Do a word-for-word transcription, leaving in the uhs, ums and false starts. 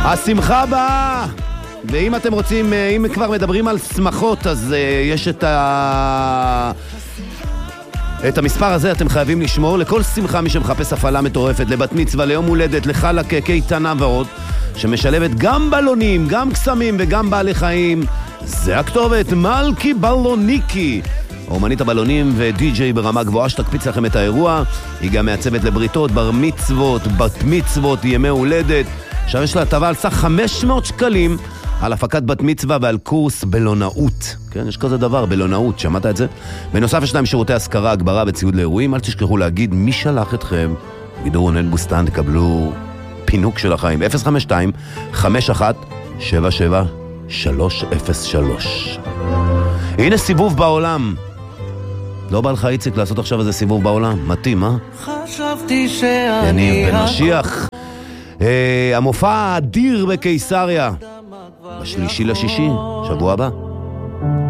השמחה באה. ואם אתם רוצים, אם כבר מדברים על שמחות, אז uh, יש את ה... את המספר הזה אתם חייבים לשמור. לכל שמחה, מי שמחפש הפעלה מטורפת, לבת מצווה, ליום הולדת, לחלק, קייטנה ועוד, שמשלבת גם בלונים, גם קסמים וגם בעלי חיים, זה הכתובת, מלכי בלוניקי, אומנית הבלונים ודי-ג'יי ברמה גבוהה שתקפיץ לכם את האירוע. היא גם מעצבת לבריתות, בר מצוות, בת מצוות, ימי הולדת. עכשיו יש לה הטבה על סך חמש מאות שקלים על הפקת בת מצווה ועל קורס בלונאות. כן, יש כזה דבר, בלונאות, שמעת את זה? בנוסף יש להם שירותי השכרה, הגברה וציוד לאירועים. אל תשכחו להגיד מי שלח אתכם. תגידו רונן בוסטן, תקבלו פינוק של החיים. אפס חמש שתיים חמש אחת שבע שבע שלוש אפס שלוש. הנה סיבוב בעולם. לא בא לך איציק לעשות עכשיו איזה סיבוב בעולם? מתאים, אה? חשבתי שאני... יניב בן משיח. אה, המופע האדיר בקיסריה. בשלישי לשישי, שבוע הבא.